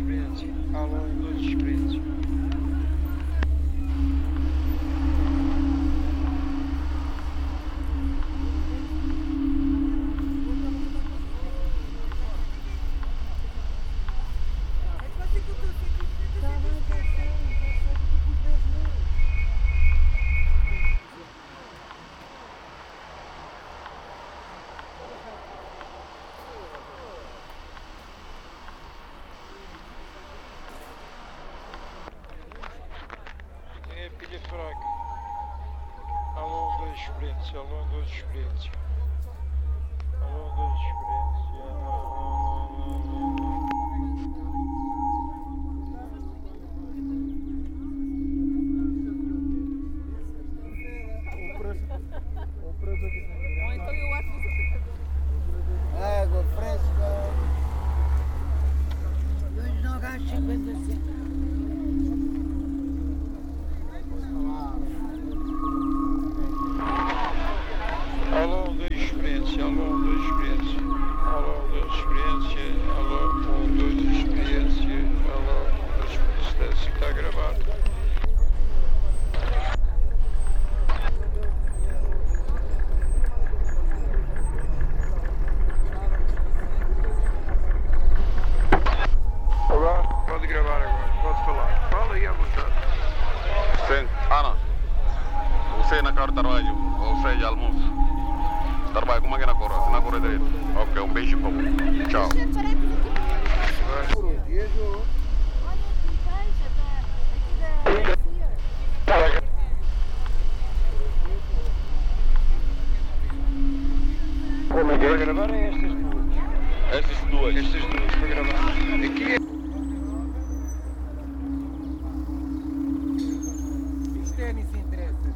experiência. Alô, 1, 2, experiência. Pilha fraca. Alô, 2 experiência. Alô, 2 experiência. Alô, 2 Ou então eu acho que Água fresca. 2,55. Alô, 2 experiência. Alô, 2 experiência. Alô, 2 experiência. Alô, 2 experiência. Alô, 2 experiência. Está a gravar. Agora, pode gravar agora. Pode falar. Fala aí à vontade. Sim, Ana. Você na cara de trabalho, ou seja, almoço. Trabalho como é que na cora? Na cora direito. Ok, um beijo para você. Tchau. Como é que é? Para gravar é estas duas. Essas duas. Estas duas para gravar. Aqui é. Os ténis interessam.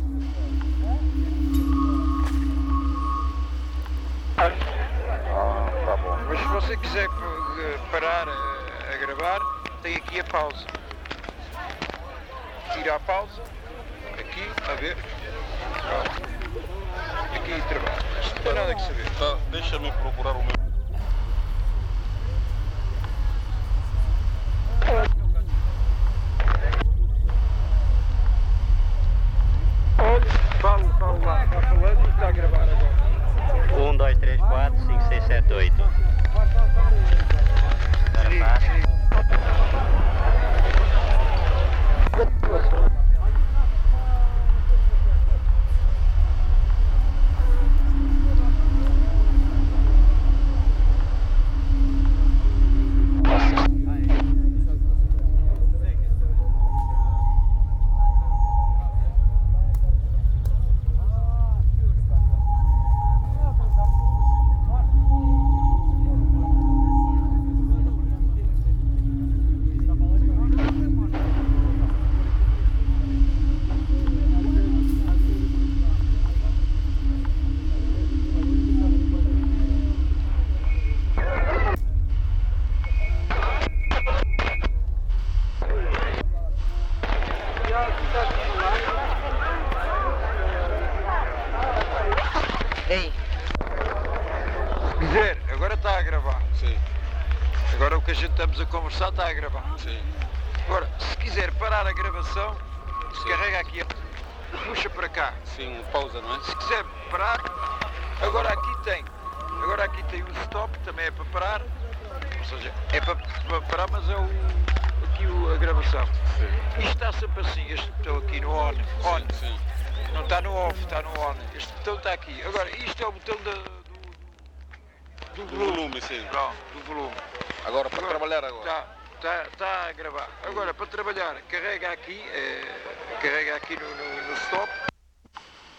Tá bom. Mas se você quiser parar a gravar, tem aqui a pausa. Tira a pausa. Aqui, a ver. Pronto. Aqui trabalho. Isto não tem nada que saber. Tá, deixa-me procurar o meu. Fala lá. Está falando e está a gravar agora. 1, 2, 3, 4, 5, 6, 7, 8. Agora está. Ei, Se quiser, agora está a gravar. Sim, Agora o que a gente estamos a conversar está a gravar. sim. Agora, se quiser parar a gravação, Sim. carrega aqui, puxa para cá. Sim, pausa, não é? Se quiser parar, agora aqui tem. Agora aqui tem o stop, também é para parar. Ou seja, é para parar, mas é a gravação. Sim. Isto está sempre assim, este botão aqui no on. Sim. Não está no off, está no on. Este botão está aqui. Agora, isto é o botão do Do volume. volume, sim. Pronto, do volume. Agora, para trabalhar agora. Está a gravar. Agora, para trabalhar, carrega aqui no stop